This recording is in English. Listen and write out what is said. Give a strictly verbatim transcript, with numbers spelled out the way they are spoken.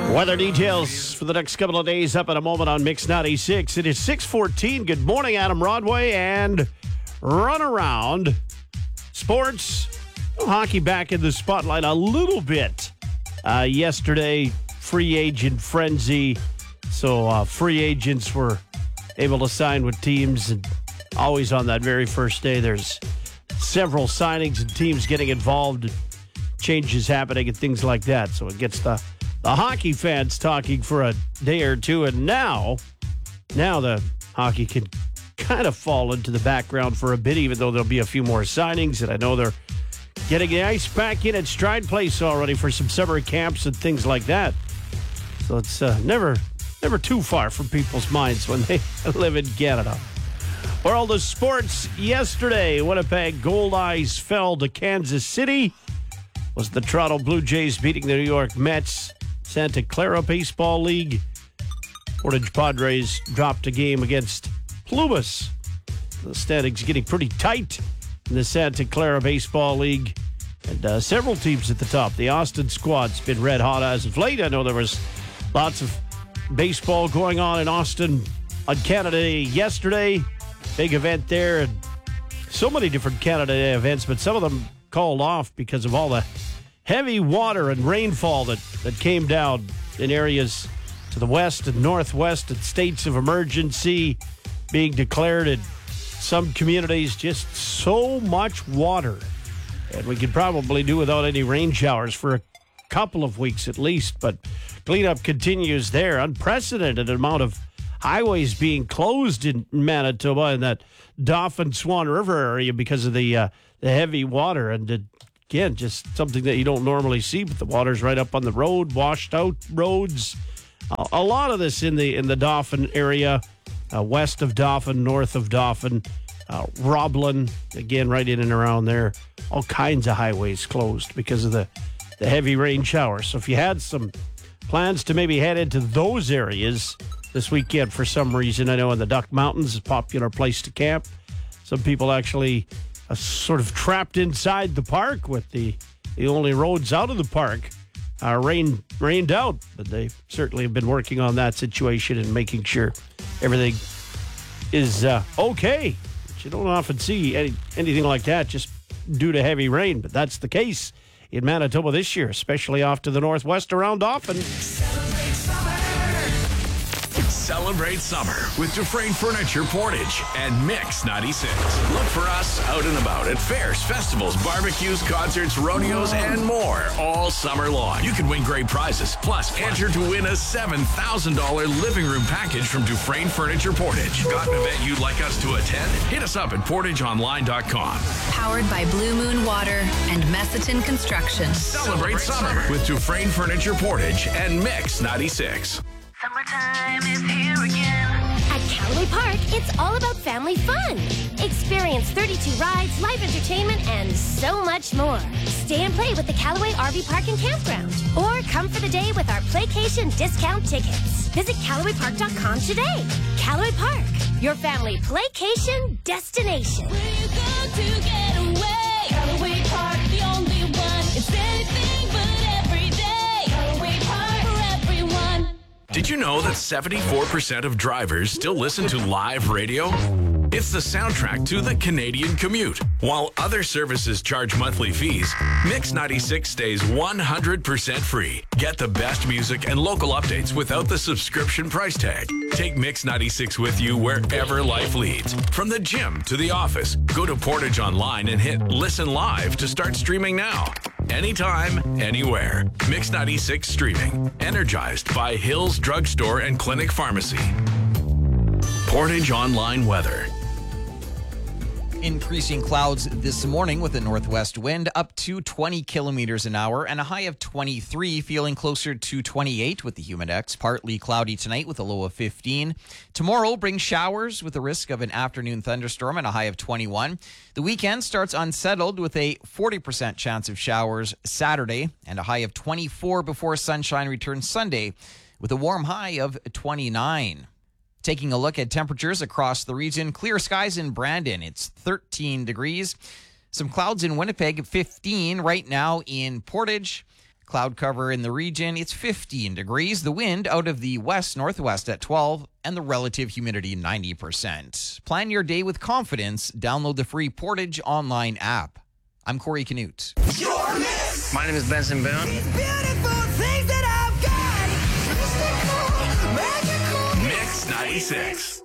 Weather details for the next couple of days up in a moment on Mix ninety-six. It is six fourteen. Good morning, Adam Rodway, and run around. Sports, hockey back in the spotlight a little bit. Uh, yesterday, free agent frenzy. So uh, free agents were able to sign with teams, and always on that very first day, there's several signings and teams getting involved, and changes happening and things like that. So it gets the The hockey fans talking for a day or two, and now, now the hockey can kind of fall into the background for a bit, even though there'll be a few more signings, and I know they're getting the ice back in at Stride Place already for some summer camps and things like that. So it's uh, never, never too far from people's minds when they live in Canada. World of sports yesterday, Winnipeg Gold Eyes fell to Kansas City. Was the Toronto Blue Jays beating the New York Mets? Santa Clara Baseball League. Portage Padres dropped a game against Plumas. The standings getting pretty tight in the Santa Clara Baseball League. And uh, several teams at the top. The Austin squad's been red hot as of late. I know there was lots of baseball going on in Austin on Canada Day yesterday. Big event there. And so many different Canada Day events, but some of them called off because of all the heavy water and rainfall that, that came down in areas to the west and northwest, and states of emergency being declared in some communities. Just so much water. And we could probably do without any rain showers for a couple of weeks at least, but cleanup continues there. Unprecedented amount of highways being closed in Manitoba and that Dauphin Swan River area because of the, uh, the heavy water. And it, Again, just something that you don't normally see, but the water's right up on the road, washed out roads. Uh, a lot of this in the in the Dauphin area, uh, west of Dauphin, north of Dauphin, uh, Roblin, again, right in and around there. All kinds of highways closed because of the, the heavy rain showers. So if you had some plans to maybe head into those areas this weekend for some reason, I know in the Duck Mountains is a popular place to camp. Some people actually Uh, sort of trapped inside the park with the, the only roads out of the park uh, rain, rained out. But they certainly have been working on that situation and making sure everything is uh, okay. But you don't often see any, anything like that just due to heavy rain. But that's the case in Manitoba this year, especially off to the northwest around Dauphin. Celebrate summer with Dufresne Furniture Portage and Mix ninety-six. Look for us out and about at fairs, festivals, barbecues, concerts, rodeos, and more all summer long. You can win great prizes. Plus, enter to win a seven thousand dollars living room package from Dufresne Furniture Portage. Got an event you'd like us to attend? Hit us up at portage online dot com. Powered by Blue Moon Water and Messiton Construction. Celebrate summer with Dufresne Furniture Portage and Mix ninety-six. Summertime is here again. At Callaway Park, it's all about family fun. Experience thirty-two rides, live entertainment, and so much more. Stay and play with the Callaway R V Park and Campground. Or come for the day with our Playcation discount tickets. Visit Callaway Park dot com today. Callaway Park, your family playcation destination. Where you go to get away? Callaway Park, the only one. It's anything but every day. Callaway Park for everyone. Did you know that seventy-four percent of drivers still listen to live radio? It's the soundtrack to the Canadian commute. While other services charge monthly fees, Mix ninety-six stays one hundred percent free. Get the best music and local updates without the subscription price tag. Take Mix ninety-six with you wherever life leads. From the gym to the office, go to Portage Online and hit Listen Live to start streaming now. Anytime, anywhere. Mix ninety-six streaming. Energized by Hills Drugstore and Clinic Pharmacy. Portage Online weather. Increasing clouds this morning with a northwest wind up to twenty kilometers an hour and a high of twenty-three, feeling closer to twenty-eight with the Humidex. Partly cloudy tonight with a low of fifteen. Tomorrow brings showers with a risk of an afternoon thunderstorm and a high of twenty-one. The weekend starts unsettled with a forty percent chance of showers Saturday and a high of twenty-four before sunshine returns Sunday with a warm high of twenty-nine. Taking a look at temperatures across the region, clear skies in Brandon, it's thirteen degrees. Some clouds in Winnipeg, fifteen right now in Portage. Cloud cover in the region, it's fifteen degrees. The wind out of the west-northwest at twelve, and the relative humidity ninety percent. Plan your day with confidence. Download the free Portage online app. I'm Corey Canute. My name is Benson Boone. Mix ninety-six.